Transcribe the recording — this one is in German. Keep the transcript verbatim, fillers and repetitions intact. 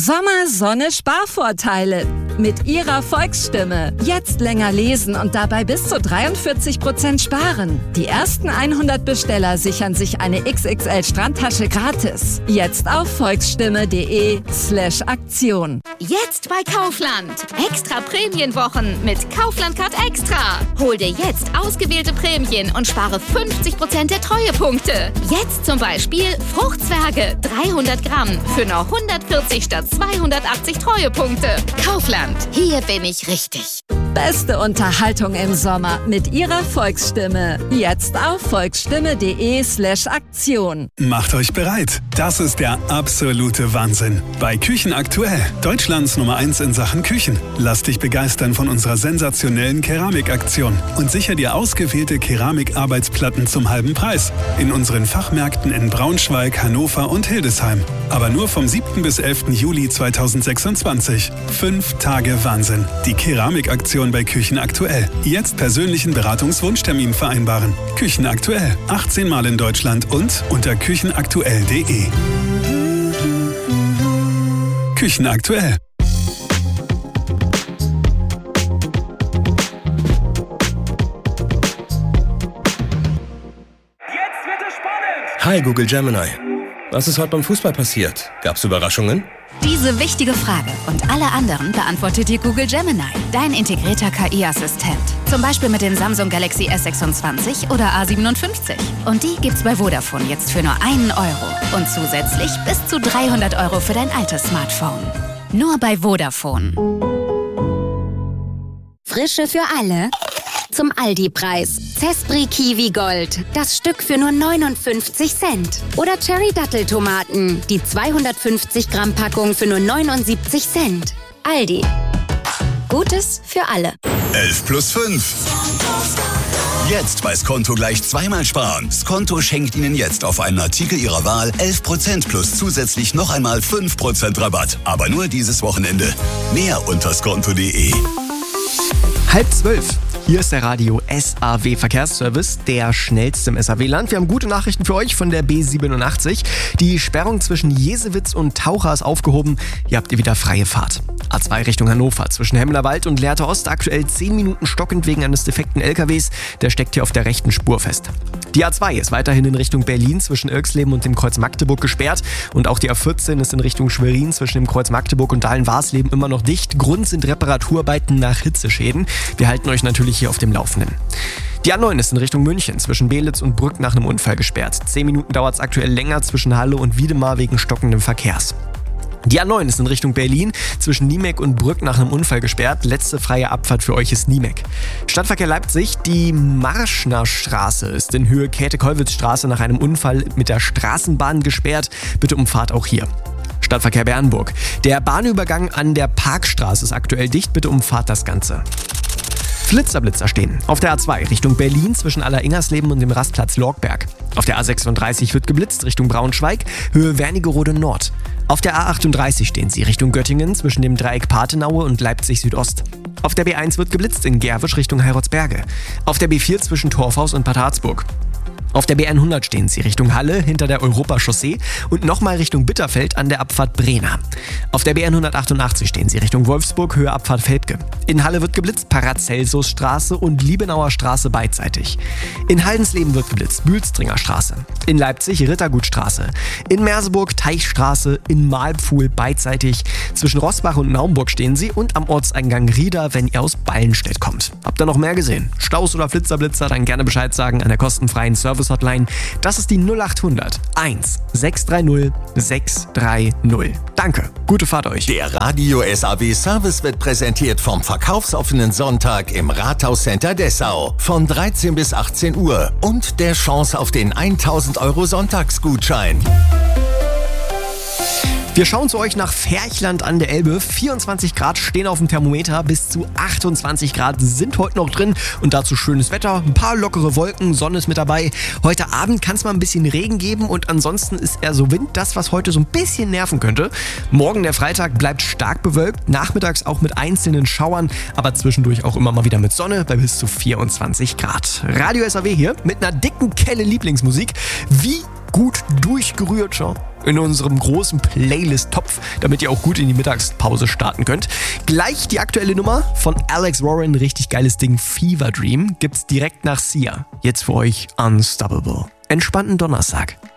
Sommer, Sonne, Sparvorteile. Mit Ihrer Volksstimme. Jetzt länger lesen und dabei bis zu dreiundvierzig Prozent sparen. Die ersten hundert Besteller sichern sich eine X X L-Strandtasche gratis. Jetzt auf volksstimme.de slash Aktion. Jetzt bei Kaufland. Extra Prämienwochen mit Kaufland Card Extra. Hol dir jetzt ausgewählte Prämien und spare fünfzig Prozent der Treuepunkte. Jetzt zum Beispiel Fruchtzwerge dreihundert Gramm für nur hundertvierzig statt zweihundertachtzig Treuepunkte. Kaufland. Hier bin ich richtig. Beste Unterhaltung im Sommer mit Ihrer Volksstimme. Jetzt auf volksstimme.de slash Aktion. Macht euch bereit. Das ist der absolute Wahnsinn. Bei Küchen aktuell. Deutschlands Nummer eins in Sachen Küchen. Lass dich begeistern von unserer sensationellen Keramikaktion und sicher dir ausgewählte Keramikarbeitsplatten zum halben Preis. In unseren Fachmärkten in Braunschweig, Hannover und Hildesheim. Aber nur vom siebten bis elften Juli zweitausendsechsundzwanzig. Fünf Tage Wahnsinn. Die Keramikaktion bei Küchen aktuell. Jetzt persönlichen Beratungswunschtermin vereinbaren. Küchen aktuell. achtzehn Mal in Deutschland und unter küchenaktuell punkt de. Küchen aktuell. Jetzt wird es spannend! Hi Google Gemini. Was ist heute beim Fußball passiert? Gab's Überraschungen? Diese wichtige Frage und alle anderen beantwortet dir Google Gemini, dein integrierter K I-Assistent. Zum Beispiel mit dem Samsung Galaxy S sechsundzwanzig oder A siebenundfünfzig. Und die gibt's bei Vodafone jetzt für nur einen Euro. Und zusätzlich bis zu dreihundert Euro für dein altes Smartphone. Nur bei Vodafone. Frische für alle? Zum Aldi-Preis. Zespri Kiwi Gold. Das Stück für nur neunundfünfzig Cent. Oder Cherry Datteltomaten. Die zweihundertfünfzig Gramm Packung für nur neunundsiebzig Cent. Aldi. Gutes für alle. elf plus fünf. Jetzt bei Skonto gleich zweimal sparen. Skonto schenkt Ihnen jetzt auf einen Artikel Ihrer Wahl elf Prozent plus zusätzlich noch einmal fünf Prozent Rabatt. Aber nur dieses Wochenende. Mehr unter skonto punkt de. Halb zwölf. Hier ist der Radio S A W Verkehrsservice, der schnellste im S A W-Land. Wir haben gute Nachrichten für euch von der B siebenundachtzig. Die Sperrung zwischen Jesewitz und Taucher ist aufgehoben. Hier habt ihr wieder freie Fahrt. A zwei Richtung Hannover zwischen Hemmlerwald und Lehrte Ost aktuell zehn Minuten stockend wegen eines defekten L K Ws. Der steckt hier auf der rechten Spur fest. Die A zwei ist weiterhin in Richtung Berlin zwischen Irxleben und dem Kreuz Magdeburg gesperrt. Und auch die A vierzehn ist in Richtung Schwerin zwischen dem Kreuz Magdeburg und Dahlen-Warsleben immer noch dicht. Grund sind Reparaturarbeiten nach Hitzeschäden. Wir halten euch natürlich hier auf dem Laufenden. Die A neun ist in Richtung München zwischen Belitz und Brück nach einem Unfall gesperrt. Zehn Minuten dauert es aktuell länger zwischen Halle und Wiedemar wegen stockendem Verkehrs. Die A neun ist in Richtung Berlin zwischen Niemek und Brück nach einem Unfall gesperrt. Letzte freie Abfahrt für euch ist Niemek. Stadtverkehr Leipzig, die Marschnerstraße ist in Höhe Käthe-Kollwitz-Straße nach einem Unfall mit der Straßenbahn gesperrt. Bitte um Fahrt auch hier. Stadtverkehr Bernburg. Der Bahnübergang an der Parkstraße ist aktuell dicht. Bitte um Fahrt das Ganze. Flitzerblitzer stehen. Auf der A zwei Richtung Berlin zwischen Aller-Ingersleben und dem Rastplatz Lorgberg. Auf der A sechsunddreißig wird geblitzt Richtung Braunschweig, Höhe Wernigerode Nord. Auf der A achtunddreißig stehen sie Richtung Göttingen zwischen dem Dreieck Pathenaue und Leipzig Südost. Auf der B eins wird geblitzt in Gerwisch Richtung Heiratsberge. Auf der B vier zwischen Torfhaus und Bad Harzburg. Auf der B hundert stehen sie Richtung Halle hinter der Europachaussee und nochmal Richtung Bitterfeld an der Abfahrt Brena. Auf der B hundertachtundachtzig stehen sie Richtung Wolfsburg, Höhe Abfahrt Velpke. In Halle wird geblitzt Paracelsusstraße und Liebenauer Straße beidseitig. In Haldensleben wird geblitzt Bühlstringer Straße. In Leipzig Rittergutstraße. In Merseburg Teichstraße. In Mahlpfuhl beidseitig. Zwischen Rossbach und Naumburg stehen sie und am Ortseingang Rieda, wenn ihr aus Ballenstedt kommt. Habt ihr noch mehr gesehen? Staus oder Flitzerblitzer? Dann gerne Bescheid sagen an der kostenfreien Service-Hotline. Das ist die null achthundert eins sechs drei null sechs drei null. Danke, gute Fahrt euch. Der Radio S A W Service wird präsentiert vom verkaufsoffenen Sonntag im Rathauscenter Dessau von dreizehn bis achtzehn Uhr und der Chance auf den tausend Euro Sonntagsgutschein. Wir schauen zu euch nach Ferchland an der Elbe. vierundzwanzig Grad stehen auf dem Thermometer, bis zu achtundzwanzig Grad sind heute noch drin und dazu schönes Wetter, ein paar lockere Wolken, Sonne ist mit dabei. Heute Abend kann es mal ein bisschen Regen geben und ansonsten ist eher so Wind, das was heute so ein bisschen nerven könnte. Morgen der Freitag bleibt stark bewölkt, nachmittags auch mit einzelnen Schauern, aber zwischendurch auch immer mal wieder mit Sonne bei bis zu vierundzwanzig Grad. Radio S A W hier mit einer dicken Kelle Lieblingsmusik. Wie gut durchgerührt schon. in unserem großen Playlist-Topf, damit ihr auch gut in die Mittagspause starten könnt. Gleich die aktuelle Nummer von Alex Warren, richtig geiles Ding, Fever Dream, gibt's direkt nach Sia. Jetzt für euch Unstoppable. Entspannten Donnerstag.